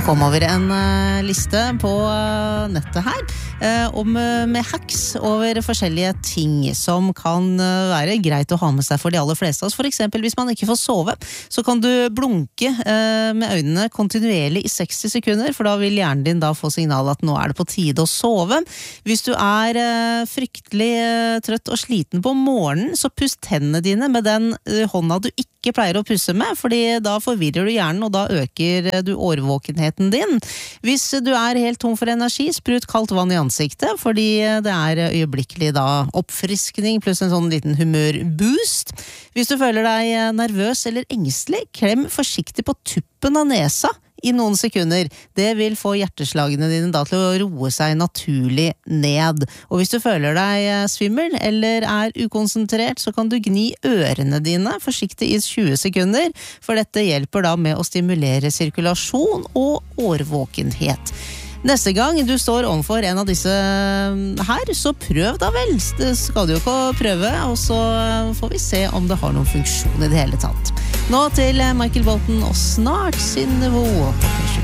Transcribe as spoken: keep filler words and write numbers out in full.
Jeg kom over en uh, liste på uh, nettet her uh, om, uh, med hacks over forskjellige ting som kan uh, være greit å ha med seg for de aller fleste av oss. For eksempel hvis man ikke får sove, så kan du blunke uh, med øynene kontinuerlig i seksti sekunder, for da vil hjernen din da få signal at nå er det på tide å sove. Hvis du er uh, fryktelig uh, trøtt og sliten på morgenen, så pust tennene dine med den uh, hånda du ikke pleier å pusse med, fordi da forvirrer du hjernen, og da øker uh, du årvåkenheten din. Hvis du er helt tom for energi, sprut kaldt vann i ansiktet, fordi det er øyeblikkelig da oppfriskning pluss en sånn liten humørboost. Hvis du føler deg nervøs eller engstelig, klem forsiktig på tuppen av nesa i noen sekunder. Det vil få hjerteslagene dine da til å roe seg naturlig ned. Og hvis du føler deg svimmel eller er ukonsentrert, så kan du gni ørene dine forsiktig i tjue sekunder, for dette hjelper da med å stimulere sirkulasjon og årvåkenhet. Neste gang du står overfor en av disse her, så prøv da vel. Det skal du jo ikke prøve, og så får vi se om det har noen funksjon i det hele tatt. Nå til Michael Bolton og snart sin nivå på P sju.